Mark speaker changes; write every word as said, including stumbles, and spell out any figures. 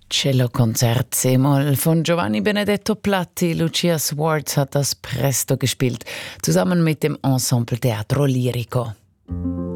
Speaker 1: Cellokonzert C-Moll von Giovanni Benedetto Platti. Lucia Swartz hat das Presto gespielt, zusammen mit dem Ensemble Teatro Lirico.